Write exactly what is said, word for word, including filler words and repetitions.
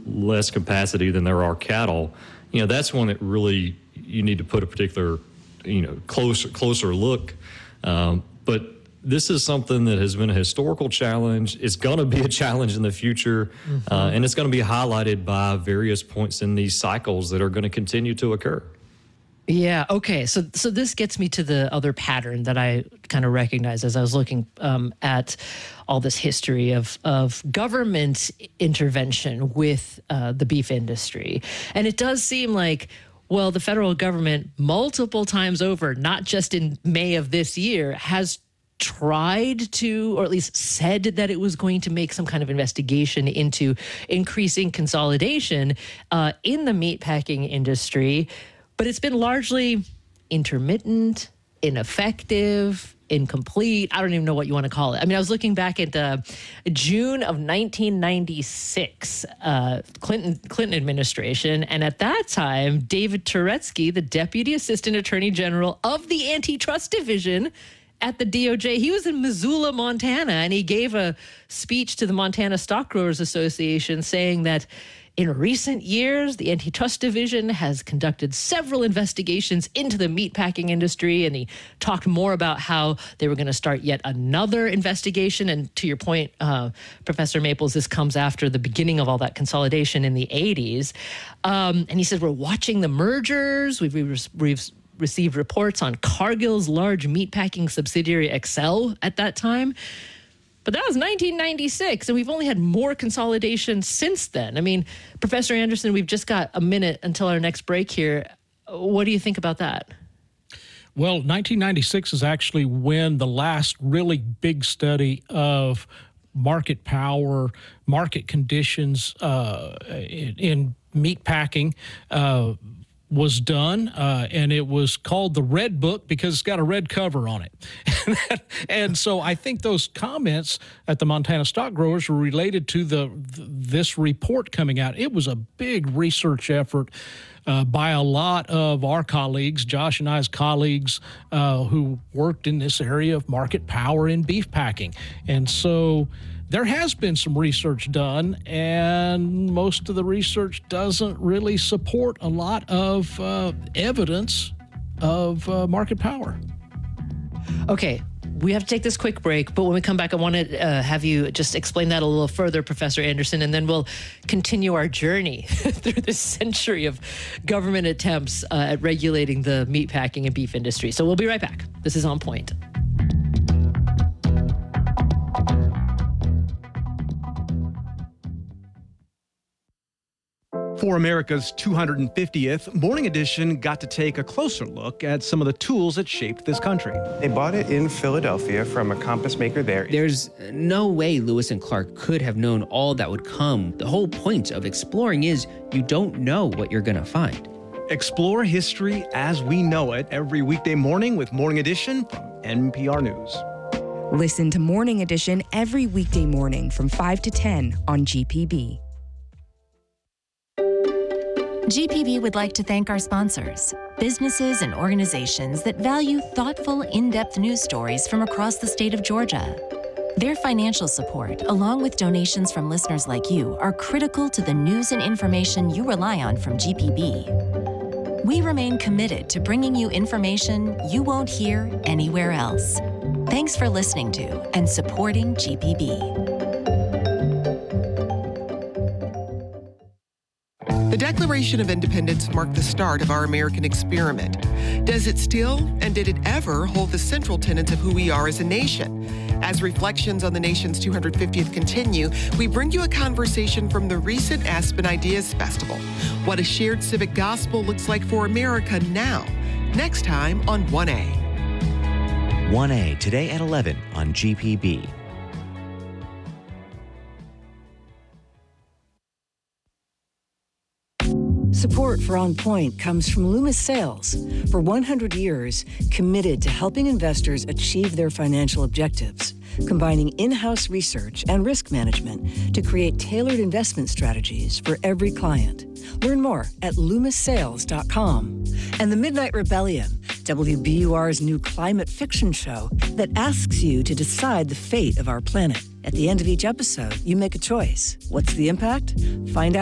less capacity than there are cattle, you know, that's one that really you need to put a particular, you know, closer closer look. Um, but this is something that has been a historical challenge. It's going to be a challenge in the future, mm-hmm. uh, and it's going to be highlighted by various points in these cycles that are going to continue to occur. Yeah. Okay. So, so this gets me to the other pattern that I kind of recognized as I was looking um, at all this history of of government intervention with uh, the beef industry, and it does seem like, well, the federal government multiple times over, not just in May of this year, has tried to, or at least said that it was going to make some kind of investigation into increasing consolidation uh, in the meatpacking industry. But it's been largely intermittent, ineffective, incomplete. I don't even know what you want to call it. I mean, I was looking back at uh, June of nineteen ninety-six, uh, Clinton Clinton administration, and at that time, David Turetsky, the Deputy Assistant Attorney General of the Antitrust Division at the D O J, he was in Missoula, Montana, and he gave a speech to the Montana Stock Growers Association saying that in recent years, the Antitrust Division has conducted several investigations into the meatpacking industry, and he talked more about how they were going to start yet another investigation. And to your point, uh, Professor Maples, this comes after the beginning of all that consolidation in the eighties. Um, and he said, we're watching the mergers. We've, we've, we've received reports on Cargill's large meatpacking subsidiary, Excel, at that time. But that was nineteen ninety-six, and we've only had more consolidation since then. I mean, Professor Anderson, we've just got a minute until our next break here. What do you think about that? Well, nineteen ninety-six is actually when the last really big study of market power, market conditions uh, in, in meatpacking uh, was done, uh, and it was called the Red Book because it's got a red cover on it. And so I think those comments at the Montana Stock Growers were related to the this report coming out. It was a big research effort uh, by a lot of our colleagues, Josh and I's colleagues, uh, who worked in this area of market power in beef packing. And so there has been some research done, and most of the research doesn't really support a lot of uh, evidence of uh, market power. Okay, we have to take this quick break, but when we come back, I want to uh, have you just explain that a little further, Professor Anderson, and then we'll continue our journey through this century of government attempts uh, at regulating the meatpacking and beef industry. So we'll be right back. This is On Point. For America's two hundred fiftieth, Morning Edition got to take a closer look at some of the tools that shaped this country. They bought it in Philadelphia from a compass maker there. There's no way Lewis and Clark could have known all that would come. The whole point of exploring is you don't know what you're going to find. Explore history as we know it every weekday morning with Morning Edition from N P R News. Listen to Morning Edition every weekday morning from five to ten on G P B. G P B would like to thank our sponsors, businesses and organizations that value thoughtful, in-depth news stories from across the state of Georgia. Their financial support, along with donations from listeners like you, are critical to the news and information you rely on from G P B. We remain committed to bringing you information you won't hear anywhere else. Thanks for listening to and supporting G P B. The Declaration of Independence marked the start of our American experiment. Does it still, and did it ever, hold the central tenets of who we are as a nation? As reflections on the nation's two hundred fiftieth continue, we bring you a conversation from the recent Aspen Ideas Festival. What a shared civic gospel looks like for America now. Next time on one A. one A, today at eleven on G P B. Support for On Point comes from Loomis Sales. For one hundred years, committed to helping investors achieve their financial objectives, combining in-house research and risk management to create tailored investment strategies for every client. Learn more at loomis sales dot com. And The Midnight Rebellion, W B U R's new climate fiction show that asks you to decide the fate of our planet. At the end of each episode, you make a choice. What's the impact? Find out.